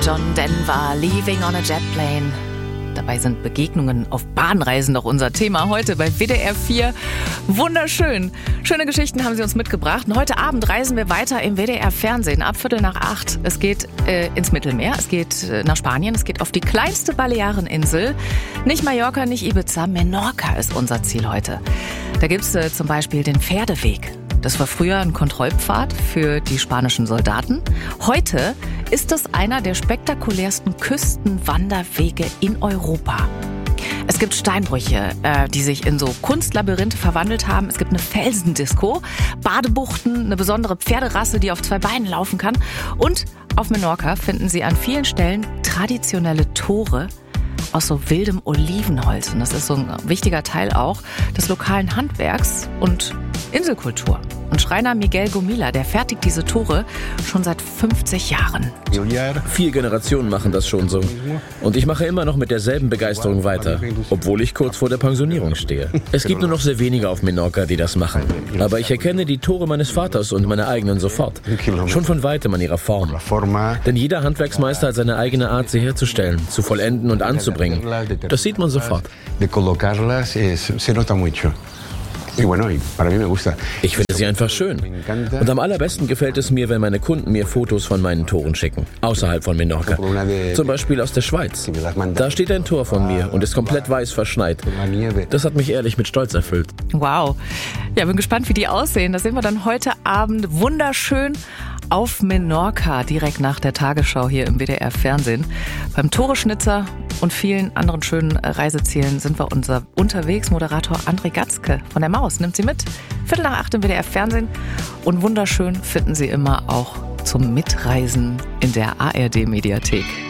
John Denver, Leaving on a Jet Plane. Dabei sind Begegnungen auf Bahnreisen doch unser Thema heute bei WDR 4. Wunderschön. Schöne Geschichten haben sie uns mitgebracht. Und heute Abend reisen wir weiter im WDR Fernsehen ab 7:45. Es geht ins Mittelmeer, es geht nach Spanien, es geht auf die kleinste Baleareninsel. Nicht Mallorca, nicht Ibiza, Menorca ist unser Ziel heute. Da gibt es zum Beispiel den Pferdeweg. Das war früher ein Kontrollpfad für die spanischen Soldaten. Heute ist es einer der spektakulärsten Küstenwanderwege in Europa. Es gibt Steinbrüche, die sich in so Kunstlabyrinthe verwandelt haben. Es gibt eine Felsendisco, Badebuchten, eine besondere Pferderasse, die auf 2 Beinen laufen kann. Und auf Menorca finden Sie an vielen Stellen traditionelle Tore aus so wildem Olivenholz. Und das ist so ein wichtiger Teil auch des lokalen Handwerks und Inselkultur. Und Schreiner Miguel Gomila, der fertigt diese Tore schon seit 50 Jahren. 4 Generationen machen das schon so. Und ich mache immer noch mit derselben Begeisterung weiter, obwohl ich kurz vor der Pensionierung stehe. Es gibt nur noch sehr wenige auf Menorca, die das machen. Aber ich erkenne die Tore meines Vaters und meine eigenen sofort. Schon von weitem an ihrer Form. Denn jeder Handwerksmeister hat seine eigene Art, sie herzustellen, zu vollenden und anzubringen. Das sieht man sofort. Ich finde sie einfach schön. Und am allerbesten gefällt es mir, wenn meine Kunden mir Fotos von meinen Toren schicken, außerhalb von Menorca. Zum Beispiel aus der Schweiz. Da steht ein Tor von mir und ist komplett weiß verschneit. Das hat mich ehrlich mit Stolz erfüllt. Wow. Ja, bin gespannt, wie die aussehen. Das sehen wir dann heute Abend wunderschön auf Menorca, direkt nach der Tagesschau hier im WDR Fernsehen. Beim Tore-Schnitzer und vielen anderen schönen Reisezielen sind wir unterwegs. Moderator André Gatzke von der Maus nimmt Sie mit. 7:45 im WDR Fernsehen. Und wunderschön finden Sie immer auch zum Mitreisen in der ARD-Mediathek.